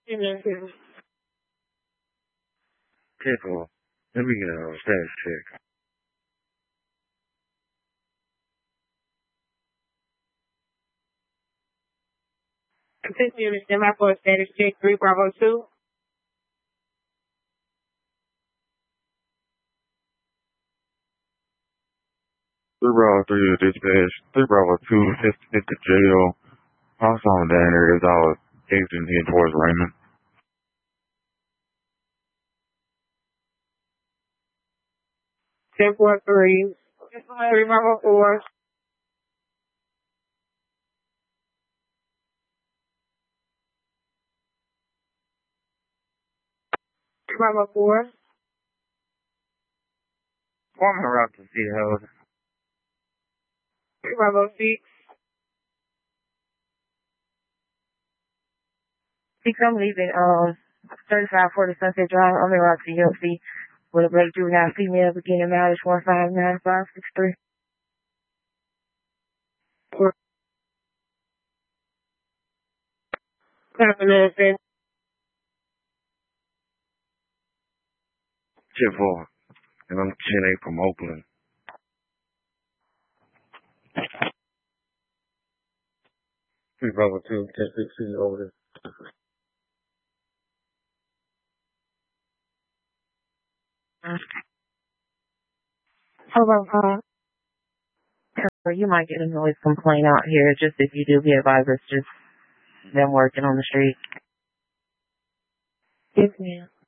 Careful. Let me get a status check. Continue to stand by for a status check 3 Bravo 2. 3 Bravo 3 is dispatch. 3 Bravo 2 is at the jail. Also on down there as I was exiting here towards Raymond. 10-4-3. 3 Bravo 4. 3 Bravo 4. Forming around to see how 3 Bravo 6. 6, I'm leaving 35 for the Sunset Drive. I'm in Roxy Healthy with a black juvenile female beginning mileage 159563. Confidence. 10-4. And I'm 10-8 from Oakland. Three Bravo 2, 10-6 over there. Hello, you might get a noise complaint out here. Just if you do be advised, it's just them working on the street. Yes, ma'am.